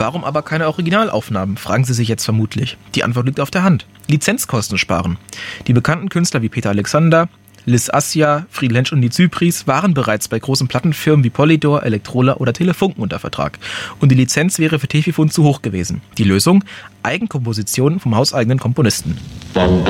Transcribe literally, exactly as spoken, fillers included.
Warum aber keine Originalaufnahmen, fragen Sie sich jetzt vermutlich. Die Antwort liegt auf der Hand. Lizenzkosten sparen. Die bekannten Künstler wie Peter Alexander, Liz Assia, Friedel Hensch und die Zypris waren bereits bei großen Plattenfirmen wie Polydor, Elektrola oder Telefunken unter Vertrag. Und die Lizenz wäre für Tefifun zu hoch gewesen. Die Lösung? Eigenkompositionen vom hauseigenen Komponisten.